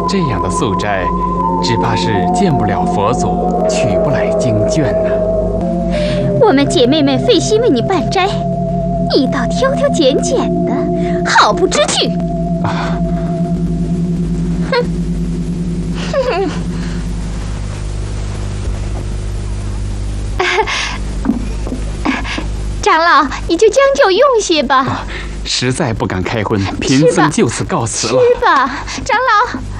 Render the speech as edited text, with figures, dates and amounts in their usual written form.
这样的素斋，只怕是见不了佛祖，取不来经卷呢。 我们姐妹们费心为你办斋，你倒挑挑拣拣的，好不知趣！ 啊！ 哼！哼！长老，你就将就用些吧。 实在不敢开荤，贫僧就此告辞了。 吃吧，长老。